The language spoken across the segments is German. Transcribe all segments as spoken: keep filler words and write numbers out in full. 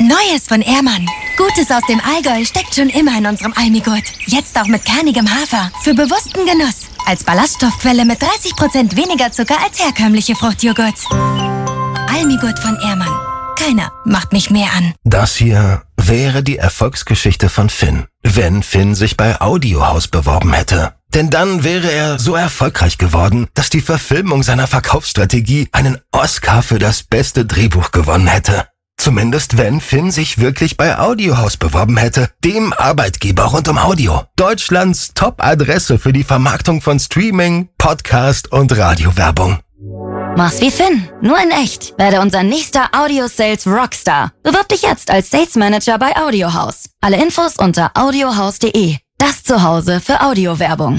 Neues von Ehrmann. Gutes aus dem Allgäu steckt schon immer in unserem Almigurt. Jetzt auch mit kernigem Hafer. Für bewussten Genuss. Als Ballaststoffquelle mit dreißig Prozent weniger Zucker als herkömmliche Fruchtjoghurts. Almigurt von Ehrmann. Keiner macht mich mehr an. Das hier wäre die Erfolgsgeschichte von Finn, wenn Finn sich bei Audiohaus beworben hätte. Denn dann wäre er so erfolgreich geworden, dass die Verfilmung seiner Verkaufsstrategie einen Oscar für das beste Drehbuch gewonnen hätte. Zumindest wenn Finn sich wirklich bei Audiohaus beworben hätte, dem Arbeitgeber rund um Audio. Deutschlands Top-Adresse für die Vermarktung von Streaming, Podcast und Radiowerbung. Mach's wie Finn, nur in echt. Werde unser nächster Audio-Sales Rockstar. Bewirb dich jetzt als Sales Manager bei Audiohaus. Alle Infos unter audiohaus punkt de. Das Zuhause für Audiowerbung.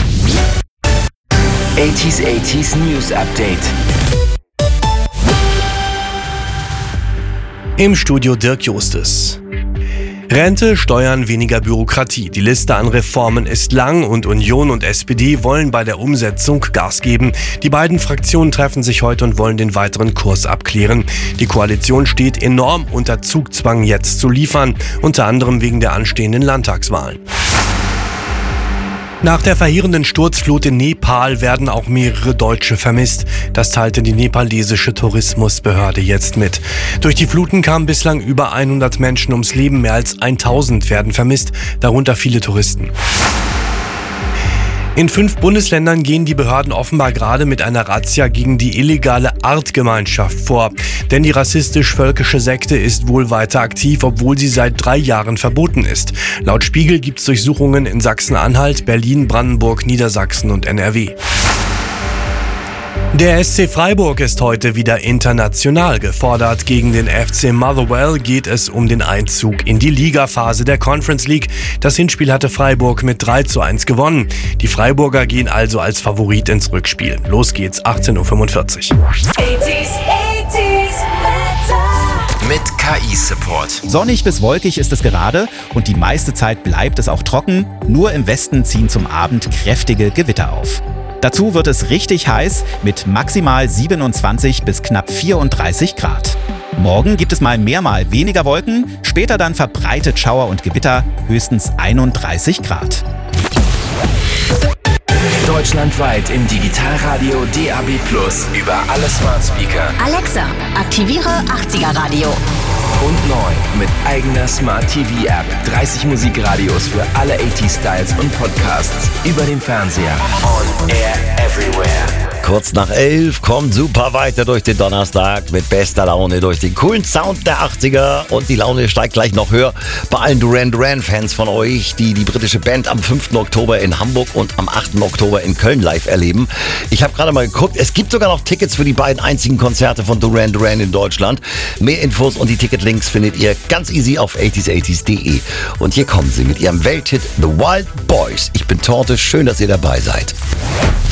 achtziger achtziger News Update. Im Studio Dirk Justus. Rente, Steuern, weniger Bürokratie. Die Liste an Reformen ist lang und Union und S P D wollen bei der Umsetzung Gas geben. Die beiden Fraktionen treffen sich heute und wollen den weiteren Kurs abklären. Die Koalition steht enorm unter Zugzwang, jetzt zu liefern, unter anderem wegen der anstehenden Landtagswahlen. Nach der verheerenden Sturzflut in Nepal werden auch mehrere Deutsche vermisst. Das teilte die nepalesische Tourismusbehörde jetzt mit. Durch die Fluten kamen bislang über hundert Menschen ums Leben, mehr als tausend werden vermisst, darunter viele Touristen. In fünf Bundesländern gehen die Behörden offenbar gerade mit einer Razzia gegen die illegale Artgemeinschaft vor. Denn die rassistisch-völkische Sekte ist wohl weiter aktiv, obwohl sie seit drei Jahren verboten ist. Laut Spiegel gibt es Durchsuchungen in Sachsen-Anhalt, Berlin, Brandenburg, Niedersachsen und N R W. Der S C Freiburg ist heute wieder international gefordert. Gegen den F C Motherwell geht es um den Einzug in die Ligaphase der Conference League. Das Hinspiel hatte Freiburg mit drei zu eins gewonnen. Die Freiburger gehen also als Favorit ins Rückspiel. Los geht's, achtzehn Uhr fünfundvierzig. Mit K I-Support. Sonnig bis wolkig ist es gerade und die meiste Zeit bleibt es auch trocken. Nur im Westen ziehen zum Abend kräftige Gewitter auf. Dazu wird es richtig heiß mit maximal siebenundzwanzig bis knapp vierunddreißig Grad. Morgen gibt es mal mehr, mal weniger Wolken, später dann verbreitet Schauer und Gewitter, höchstens einunddreißig Grad. Deutschlandweit im Digitalradio D A B plus, über alle Smart Speaker. Alexa, aktiviere achtziger Radio. Und neu mit eigener Smart T V-App. dreißig Musikradios für alle achtziger-Styles und Podcasts. Über den Fernseher. On air everywhere. Kurz nach elf kommt super weiter durch den Donnerstag mit bester Laune durch den coolen Sound der achtziger. Und die Laune steigt gleich noch höher bei allen Duran Duran-Fans von euch, die die britische Band am fünften Oktober in Hamburg und am achten Oktober in Köln live erleben. Ich habe gerade mal geguckt, es gibt sogar noch Tickets für die beiden einzigen Konzerte von Duran Duran in Deutschland. Mehr Infos und die Ticketlinks findet ihr ganz easy auf achtziger achtziger punkt de. Und hier kommen sie mit ihrem Welthit The Wild Boys. Ich bin Torte, schön, dass ihr dabei seid.